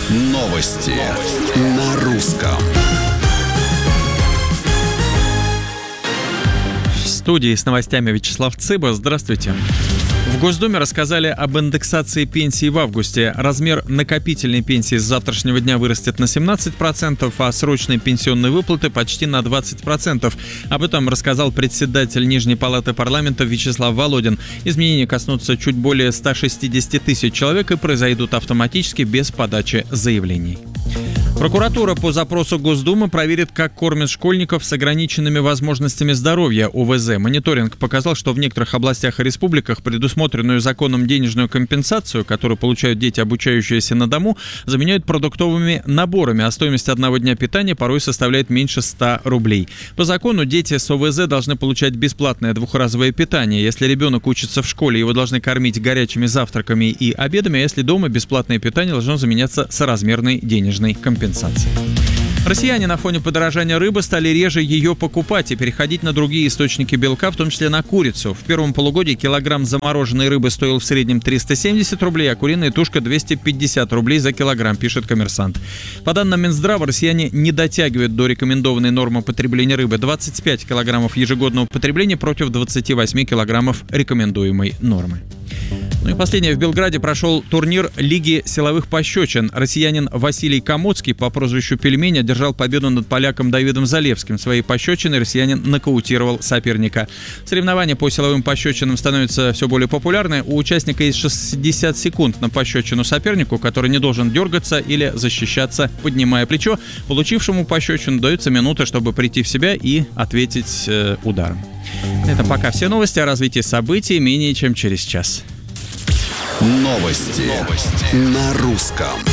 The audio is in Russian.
Новости на русском. В студии с новостями Вячеслав Цыба. Здравствуйте. В Госдуме рассказали об индексации пенсий в августе. Размер накопительной пенсии с завтрашнего дня вырастет на 17%, а срочные пенсионные выплаты почти на 20%. Об этом рассказал председатель Нижней палаты парламента Вячеслав Володин. Изменения коснутся чуть более 160 тысяч человек и произойдут автоматически без подачи заявлений. Прокуратура по запросу Госдумы проверит, как кормят школьников с ограниченными возможностями здоровья ОВЗ. Мониторинг показал, что в некоторых областях и республиках предусмотренную законом денежную компенсацию, которую получают дети, обучающиеся на дому, заменяют продуктовыми наборами, а стоимость одного дня питания порой составляет меньше 100 рублей. По закону дети с ОВЗ должны получать бесплатное двухразовое питание. Если ребенок учится в школе, его должны кормить горячими завтраками и обедами, а если дома, бесплатное питание должно заменяться соразмерной денежной компенсацией. Россияне на фоне подорожания рыбы стали реже ее покупать и переходить на другие источники белка, в том числе на курицу. В первом полугодии килограмм замороженной рыбы стоил в среднем 370 рублей, а куриная тушка 250 рублей за килограмм, пишет «Коммерсант». По данным Минздрава, россияне не дотягивают до рекомендованной нормы потребления рыбы – 25 килограммов ежегодного потребления против 28 килограммов рекомендуемой нормы. Ну и последнее. В Белграде прошел турнир Лиги силовых пощечин. Россиянин Василий Комоцкий по прозвищу Пельмень одержал победу над поляком Давидом Залевским. Своей пощечиной россиянин нокаутировал соперника. Соревнования по силовым пощечинам становятся все более популярны. У участника есть 60 секунд на пощечину сопернику, который не должен дергаться или защищаться, поднимая плечо. Получившему пощечину дается минута, чтобы прийти в себя и ответить ударом. Это пока все новости. О развитии событий менее чем через час. Новости на русском.